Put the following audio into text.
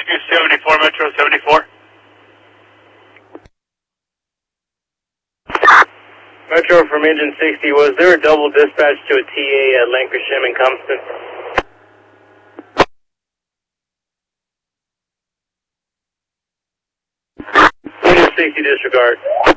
Goose 74, Metro 74. Metro from engine 60, was there a double dispatch to a TA at Lancashire and Compton? Engine 60 disregard.